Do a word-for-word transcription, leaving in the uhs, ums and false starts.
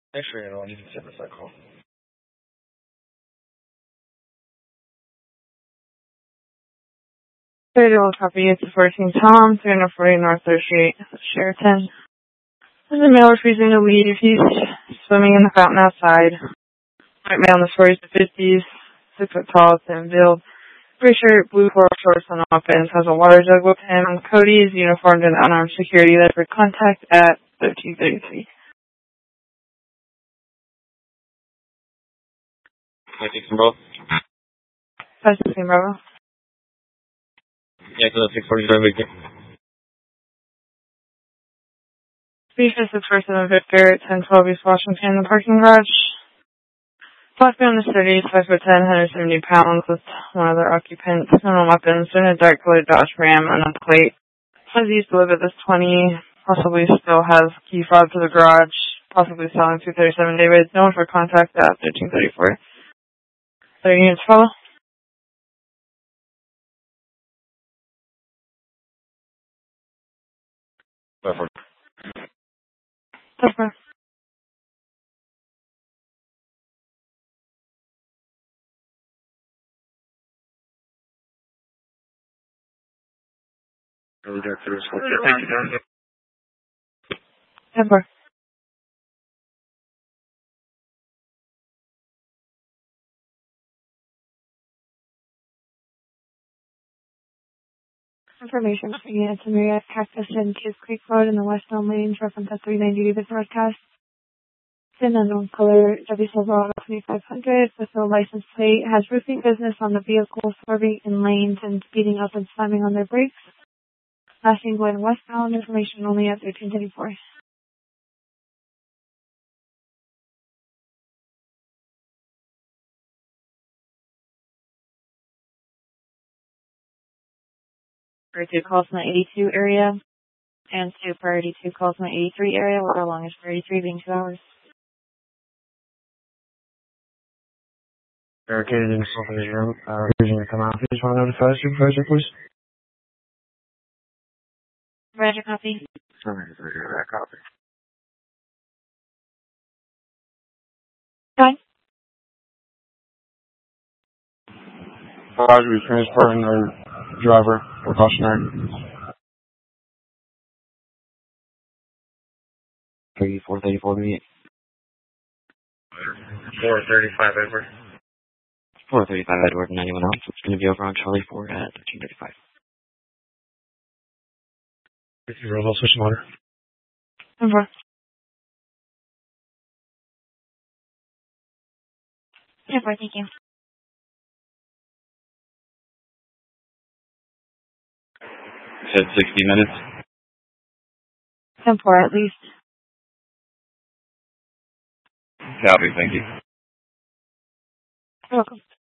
Thanks for your knowledge. You can send us that call. Third copy. It's fourteen Tom, three forty North third Street, Sheraton. There's a male refusing to leave. He's swimming in the fountain outside. White male in the forties to fifties, six foot tall, thin build. Gray shirt, blue floral shorts, and weapons. Has a water jug with him. Cody is uniformed in unarmed security. There for contact at thirteen thirty-three. five sixteen Bravo. five sixteen Bravo. Yeah, so six forty-seven Victor. three fifty first seven Victor, ten twelve East Washington, in the parking garage. Black man in the thirties, five foot ten, one hundred seventy pounds, with one other occupant. No weapons, in a dark colored Dodge Ram on a plate. Says he used to live at this twenty, possibly still has key fob to the garage, possibly selling two thirty-seven David. No one for contact at thirteen thirty-four. thirty units follow. Perfect. Perfect. Early dark through school. Thank you, John. Ever. Information for units in Marriott Cactus and Kids Creek Road in the West Elm Lanes, reference at three ninety David broadcast. Thin unknown color, W Silverado twenty-five hundred, with no license plate, has roofing business on the vehicle, swerving in lanes and speeding up and slamming on their brakes. Passing going westbound, information only at thirteen thirty-four. Priority two calls in the eighty-two area, and two priority two calls in the eighty-three area, with our longest for eighty-three being two hours. Barricaded in the supervisor's room. Uh, refusing to come out. Please want to notify the supervisor, please? Roger, copy. Sorry, I got that copy. Fine. Roger, we transferring our driver, precautionary. thirty-four thirty-four immediate. four thirty-five Edward. four thirty-five Edward and anyone else. It's going to be over on Charlie Ford at thirteen thirty-five. If you roll, switch motor. Over. Yeah, boy, thank you. Said sixty minutes. ten four at least. Copy, thank you. You're welcome.